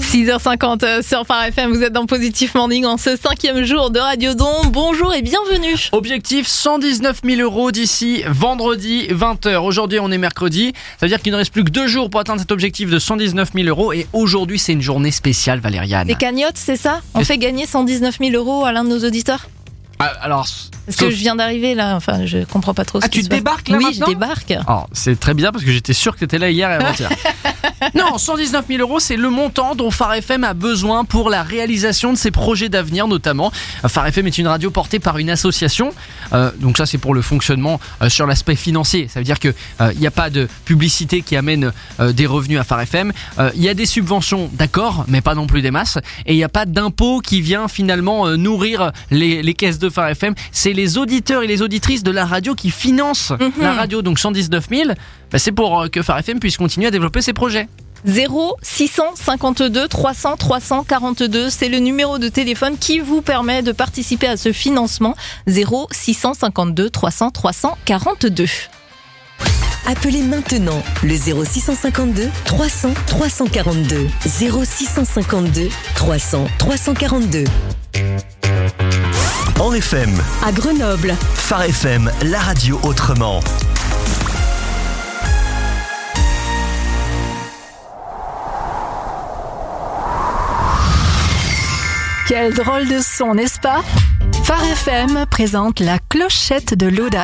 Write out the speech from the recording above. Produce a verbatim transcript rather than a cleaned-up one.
six heures cinquante sur Phare F M, vous êtes dans Positif Morning en ce cinquième jour de Radio Don. Bonjour et bienvenue. Objectif cent dix-neuf mille euros d'ici vendredi vingt heures. Aujourd'hui on est mercredi, ça veut dire qu'il ne reste plus que deux jours pour atteindre cet objectif de cent dix-neuf mille euros et aujourd'hui c'est une journée spéciale, Valériane. Les cagnottes, c'est ça? On fait gagner cent dix-neuf mille euros à l'un de nos auditeurs? Ah, alors, Parce que je viens d'arriver là, enfin je comprends pas trop ce Ah, qui tu se passe. débarques là Oui, maintenant? je débarque. Alors, c'est très bien parce que j'étais sûr que tu étais là hier et avant-hier. Non, cent dix-neuf mille euros, c'est le montant dont Phare F M a besoin pour la réalisation de ses projets d'avenir notamment. Phare F M est une radio portée par une association, euh, donc ça c'est pour le fonctionnement euh, sur l'aspect financier. Ça veut dire que il n'y a pas de publicité qui amène euh, des revenus à Phare F M. Il euh, y a des subventions, d'accord, mais pas non plus des masses. Et il n'y a pas d'impôt qui vient finalement euh, nourrir les, les caisses de Phare F M. C'est les auditeurs et les auditrices de la radio qui financent mm-hmm. la radio. Donc cent dix-neuf mille, bah, c'est pour euh, que Phare F M puisse continuer à développer ses projets. zéro six cent cinquante-deux trois cents trois cent quarante-deux, c'est le numéro de téléphone qui vous permet de participer à ce financement. Zéro six cent cinquante-deux trois cents trois cent quarante-deux. Appelez maintenant le zéro six cent cinquante-deux trois cents trois cent quarante-deux. zéro six cent cinquante-deux trois cents trois cent quarante-deux. En F M, à Grenoble, Phare F M, la radio autrement. Quel drôle de son, n'est-ce pas? Phare F M présente la clochette de l'audace.